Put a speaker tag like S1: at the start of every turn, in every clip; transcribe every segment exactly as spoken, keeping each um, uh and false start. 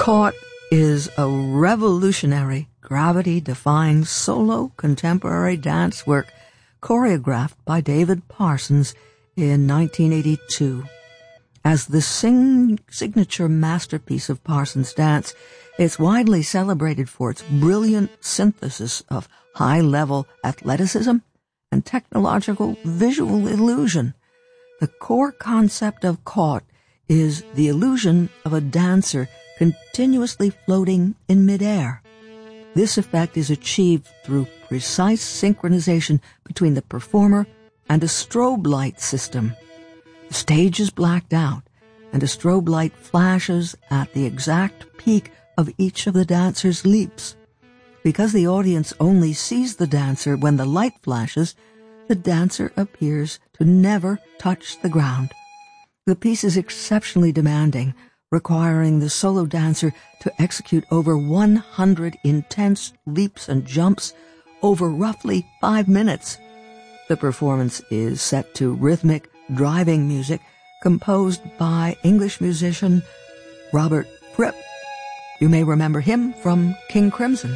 S1: Caught is a revolutionary, gravity-defying solo contemporary dance work choreographed by David Parsons in nineteen eighty-two. As the sing- signature masterpiece of Parsons' dance, it's widely celebrated for its brilliant synthesis of high-level athleticism and technological visual illusion. The core concept of Caught is the illusion of a dancer continuously floating in midair. This effect is achieved through precise synchronization between the performer and a strobe light system. The stage is blacked out, and a strobe light flashes at the exact peak of each of the dancer's leaps. Because the audience only sees the dancer when the light flashes, the dancer appears to never touch the ground. The piece is exceptionally demanding, requiring the solo dancer to execute over one hundred intense leaps and jumps over roughly five minutes. The performance is set to rhythmic, driving music composed by English musician Robert Fripp. You may remember him from King Crimson.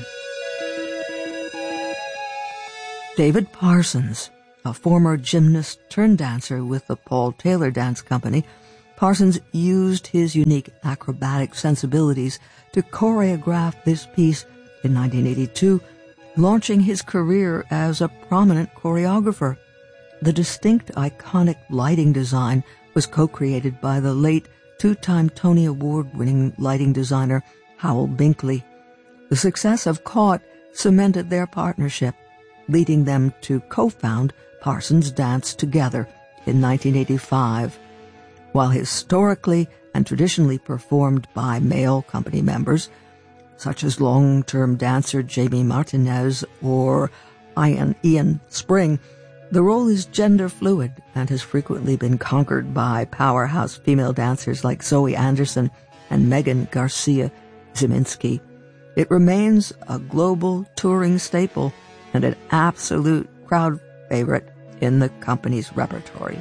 S1: David Parsons, a former gymnast turned dancer with the Paul Taylor Dance Company, Parsons used his unique acrobatic sensibilities to choreograph this piece in nineteen eighty-two, launching his career as a prominent choreographer. The distinct, iconic lighting design was co-created by the late two-time Tony Award-winning lighting designer Howell Binkley. The success of Caught cemented their partnership, leading them to co-found Parsons Dance Together in nineteen eighty-five. While historically and traditionally performed by male company members, such as long-term dancer Jamie Martinez or Ian, Ian Spring, the role is gender fluid and has frequently been conquered by powerhouse female dancers like Zoe Anderson and Megan Garcia Ziminski. It remains a global touring staple and an absolute crowd favorite in the company's repertory.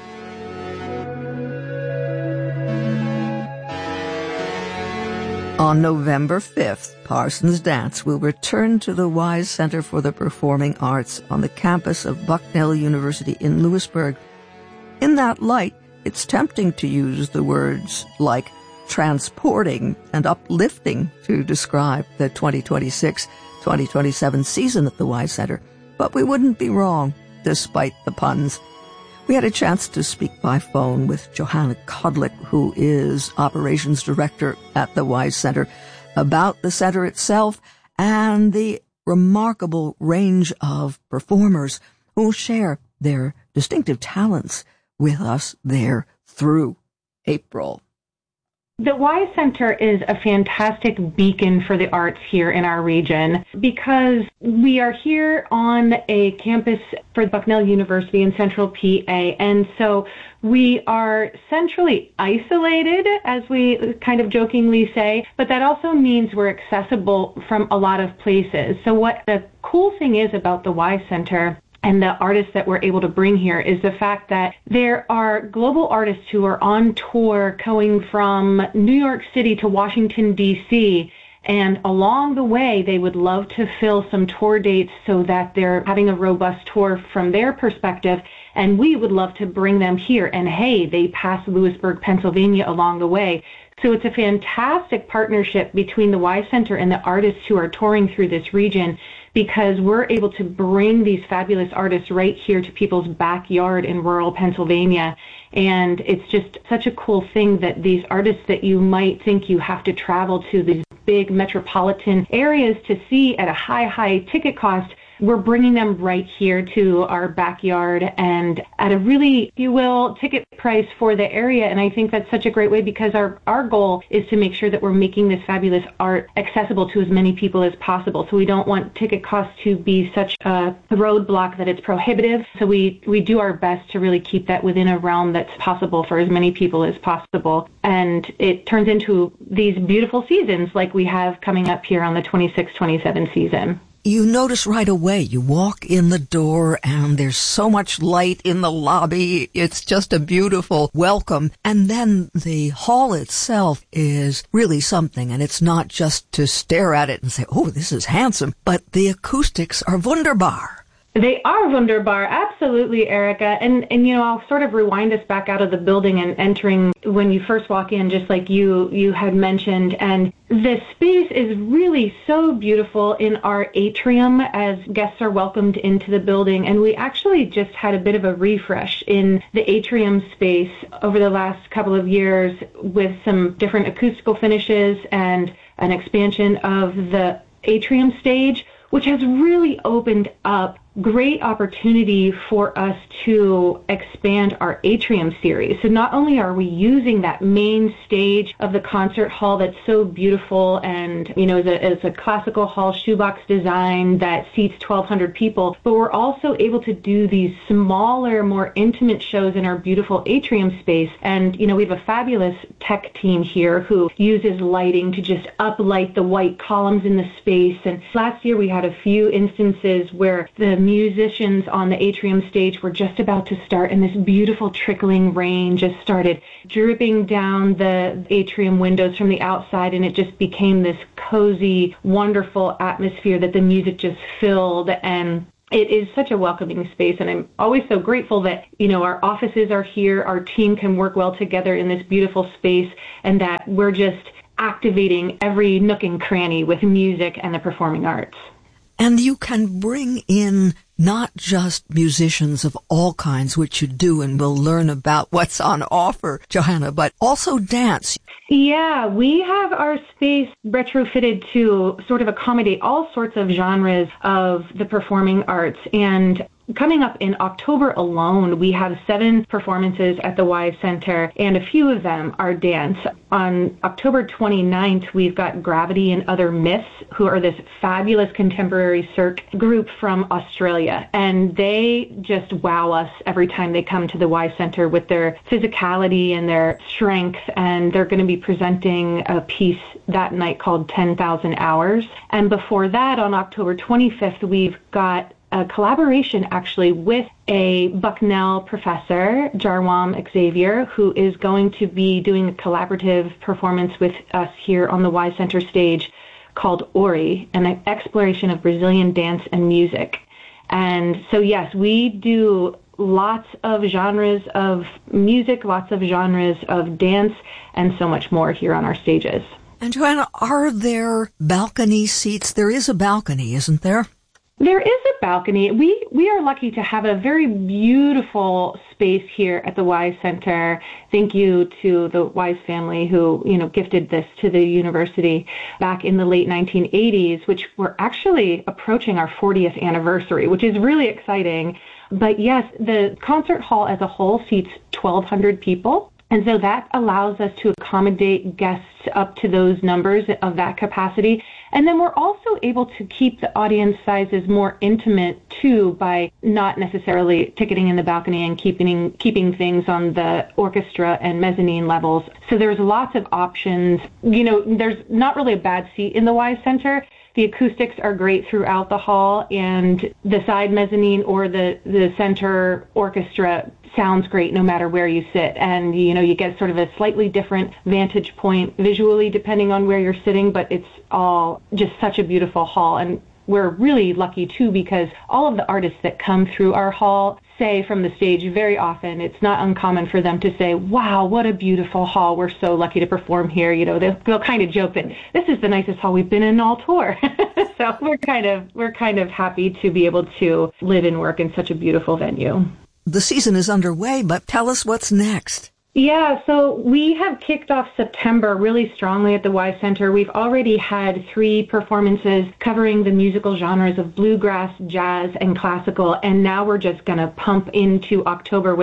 S1: On November fifth, Parsons Dance will return to the Wise Center for the Performing Arts on the campus of Bucknell University in Lewisburg. In that light, it's tempting to use the words like transporting and uplifting to describe the twenty twenty-six twenty twenty-seven season at the Wise Center, but we wouldn't be wrong, despite the puns. We had a chance to speak by phone with Johanna Kodlik, who is Operations Director at the Wise Center, about the center itself and the remarkable range of performers who share their distinctive talents with us there through April.
S2: The Wise Center is a fantastic beacon for the arts here in our region because we are here on a campus for Bucknell University in Central P A, and so we are centrally isolated, as we kind of jokingly say, but that also means we're accessible from a lot of places. So what the cool thing is about the Wise Center and the artists that we're able to bring here is the fact that there are global artists who are on tour going from New York City to Washington, D C, and along the way they would love to fill some tour dates so that they're having a robust tour from their perspective, and we would love to bring them here. And hey, they pass Lewisburg, Pennsylvania along the way. So it's a fantastic partnership between the Wise Center and the artists who are touring through this region, because we're able to bring these fabulous artists right here to people's backyard in rural Pennsylvania. And it's just such a cool thing that these artists that you might think you have to travel to these big metropolitan areas to see at a high, high ticket cost, we're bringing them right here to our backyard and at a really, if you will, ticket price for the area. And I think that's such a great way because our, our goal is to make sure that we're making this fabulous art accessible to as many people as possible. So we don't want ticket costs to be such a roadblock that it's prohibitive. So we, we do our best to really keep that within a realm that's possible for as many people as possible. And it turns into these beautiful seasons like we have coming up here on the twenty-six twenty-seven season.
S1: you notice right away. You walk in the door and there's so much light in the lobby. It's just a beautiful welcome. And then the hall itself is really something. And it's not just to stare at it and say, oh, this is handsome, but the acoustics are wunderbar.
S2: They are wunderbar, absolutely, Erica. And, and, you know, I'll sort of rewind us back out of the building and entering when you first walk in, just like you, you had mentioned. And the space is really so beautiful in our atrium as guests are welcomed into the building. And we actually just had a bit of a refresh in the atrium space over the last couple of years with some different acoustical finishes and an expansion of the atrium stage, which has really opened up great opportunity for us to expand our atrium series. So not only are we using that main stage of the concert hall that's so beautiful and, you know, is a, is a classical hall shoebox design that seats twelve hundred people, but we're also able to do these smaller, more intimate shows in our beautiful atrium space. And, you know, we have a fabulous tech team here who uses lighting to just uplight the white columns in the space. And last year we had a few instances where the musicians on the atrium stage were just about to start, and this beautiful trickling rain just started dripping down the atrium windows from the outside, and it just became this cozy, wonderful atmosphere that the music just filled. And it is such a welcoming space, and I'm always so grateful that, you know, our offices are here, our team can work well together in this beautiful space, and that we're just activating every nook and cranny with music and the performing arts.
S1: And you can bring in not just musicians of all kinds, which you do, and we'll learn about what's on offer, Johanna, but also dance.
S2: Yeah, we have our space retrofitted to sort of accommodate all sorts of genres of the performing arts. And coming up in October alone, we have seven performances at the Wise Center, and a few of them are dance. On October twenty-ninth, we've got Gravity and Other Myths, who are this fabulous contemporary cirque group from Australia. And they just wow us every time they come to the Wise Center with their physicality and their strength. And they're going to be presenting a piece that night called ten thousand hours. And before that, on October twenty-fifth, we've got a collaboration actually with a Bucknell professor, Jarwam Xavier, who is going to be doing a collaborative performance with us here on the Wise Center stage called Ori, an exploration of Brazilian dance and music. And so, yes, we do lots of genres of music, lots of genres of dance, and so much more here on our stages.
S1: And Johanna, are there balcony seats? There is a balcony, isn't there?
S2: There is a balcony. We we are lucky to have a very beautiful space here at the Wise Center. Thank you to the Wise family who, you know, gifted this to the university back in the late nineteen eighties, which we're actually approaching our fortieth anniversary, which is really exciting. But yes, the concert hall as a whole seats twelve hundred people. And so that allows us to accommodate guests up to those numbers of that capacity. And then we're also able to keep the audience sizes more intimate, too, by not necessarily ticketing in the balcony and keeping keeping things on the orchestra and mezzanine levels. So there's lots of options. You know, there's not really a bad seat in the Wise Center. The acoustics are great throughout the hall, and the side mezzanine or the, the center orchestra sounds great no matter where you sit. And, you know, you get sort of a slightly different vantage point visually depending on where you're sitting, but it's all just such a beautiful hall. And we're really lucky, too, because all of the artists that come through our hall say from the stage very often, it's not uncommon for them to say, wow, what a beautiful hall. We're so lucky to perform here. You know, they'll, they'll kind of joke that this is the nicest hall we've been in all tour. So we're kind of we're kind of happy to be able to live and work in such a beautiful venue.
S1: The season is underway, but tell us what's next.
S2: Yeah, so we have kicked off September really strongly at the Wise Center. We've already had three performances covering the musical genres of bluegrass, jazz, and classical, and now we're just going to pump into October, which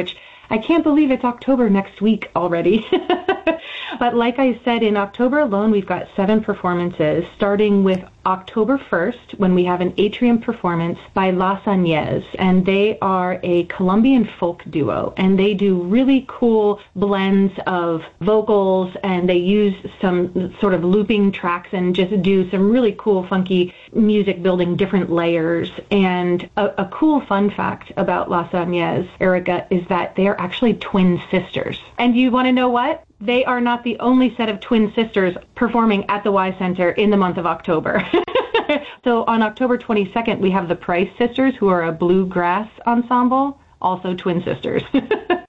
S2: I can't believe it's October next week already. But like I said, in October alone, we've got seven performances, starting with October first, when we have an atrium performance by Las Añez, and they are a Colombian folk duo, and they do really cool blends of vocals, and they use some sort of looping tracks and just do some really cool, funky music, building different layers. And a, a cool fun fact about Las Añez, Erica, is that they are actually twin sisters. And you want to know what? They are not the only set of twin sisters performing at the Y Center in the month of October. So on October twenty-second, we have the Price Sisters, who are a bluegrass ensemble, also twin sisters.